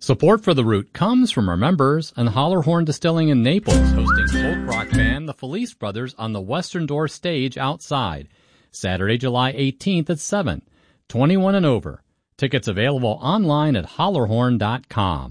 Support for The Root comes from our members and Hollerhorn Distilling in Naples, hosting folk rock band The Felice Brothers on the Western Door stage outside, Saturday, July 18th at 7, 21 and over. Tickets available online at hollerhorn.com.